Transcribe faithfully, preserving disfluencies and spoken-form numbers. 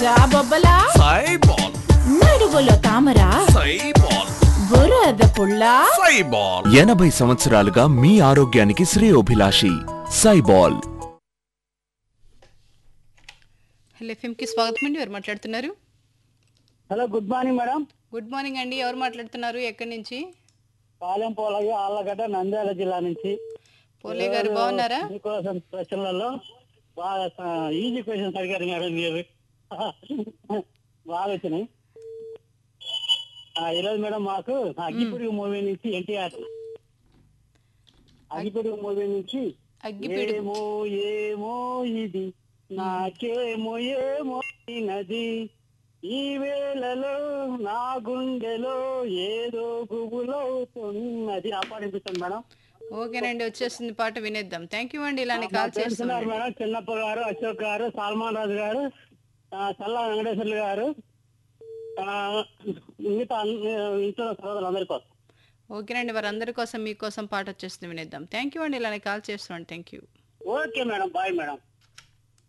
జాబొబ్బలా సైబాల్ నడుగులో తామరా సైబాల్ బురద పుల్ల సైబాల్ ఎనభై సంవత్సరాలుగా మీ ఆరోగ్యానికి శ్రేయోభిలాషి సైబాల్. హలో ఎఫ్ఎంకి స్వాగతం అండి. ఎవరు మాట్లాడుతున్నారు? Hello, good morning madam. Good morning అండి. ఎవరు మాట్లాడుతున్నారు? ఎక్కడి నుంచి? పాలెం పోలయ్య, ఆళ్ళగడ్డ, నంద్యాల జిల్లా నుంచి. పోలే గారు బాగున్నారా? మీకోసం ప్రశ్నలలో బాగా ఈజీ క్వశ్చన్స్ అడిగారు మేడం. మీరు బాగా వచ్చినాయి. ఆ, ఈరోజు మేడం మాకు అగ్గిపిడుగు మూవీ నుంచి ఎన్టీఆర్ అగ్గిపిడుగు మూవీ నుంచి అగ్గిపిడుగు. ఏమో ఏమో ఇది నాకేమో ఏమో నది ఈ వేళలో నా గుండెలో ఏదో గుబులవుతున్నది. ఆ పాట వినిపిస్తుంది మేడం. ఓకేనండి, వచ్చేసింది పాట, వినేద్దాం. థ్యాంక్ యూ అండి. ఇలానే కాల్ తెలుసున్నారు చేస్తున్నారు. మేడం. చిన్నప్ప గారు, అశోక్ గారు, సల్మాన్ రాజు గారు, ఆ, చల్లా వెంకటేశ్వర్లు గారు, ఆ, మిగతా అన్ని ఇంట్లో సోదరులందరి కోసం. ఓకేనండి, వారందరి కోసం మీకోసం పాట వచ్చేసింది, వినేద్దాం. థ్యాంక్ యూ అండి. ఇలానే కాల్ చేస్తున్నాను. Thank you. Okay madam, bye madam.